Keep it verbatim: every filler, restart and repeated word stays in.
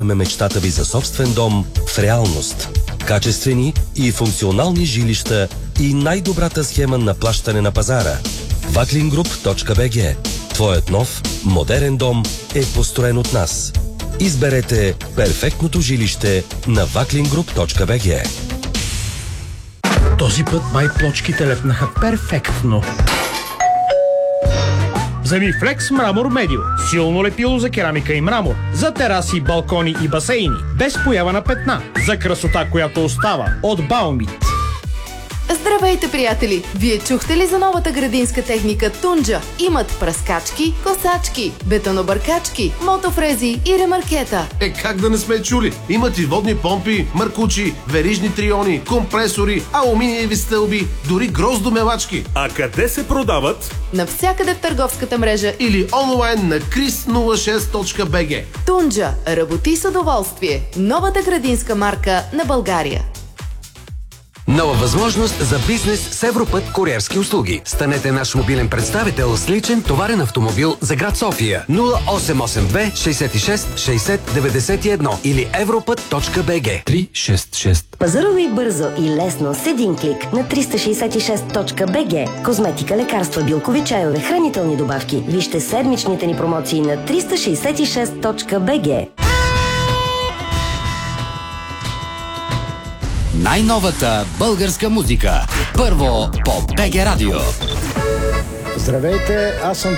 превърнахме мечтата ви за собствен дом в реалност. Качествени и функционални жилища и най-добрата схема на плащане на пазара. ваклингруп точка би джи. Твоят нов, модерен дом е построен от нас. Изберете перфектното жилище на ваклингруп точка би джи. Този път май плочките лепнаха перфектно. Вземи Флекс Мрамор Медио. Силно лепило за керамика и мрамор. За тераси, балкони и басейни. Без поява на петна. За красота, която остава. От Баумит. Здравейте, приятели! Вие чухте ли за новата градинска техника Тунджа? Имат пръскачки, косачки, бетонобъркачки, мотофрези и ремаркета. Е, как да не сме чули? Имат и водни помпи, маркучи, верижни триони, компресори, алуминиеви стълби, дори гроздомелачки. А къде се продават? Навсякъде в търговската мрежа или онлайн на крис нула шест точка би джи. Тунджа. Работи с удоволствие. Новата градинска марка на България. Нова възможност за бизнес с Европът куриерски услуги. Станете наш мобилен представител с личен товарен автомобил за град София. нула осем осем две шейсет и шест шейсет деветдесет и едно или европът точка би джи. три шест шест. Пазарувай бързо и лесно с един клик на триста шейсет и шест точка би джи. Козметика, лекарства, билкови чайове, хранителни добавки. Вижте седмичните ни промоции на триста шейсет и шест точка би джи. Най-новата българска музика. Първо по БГ Радио. Здравейте, аз съм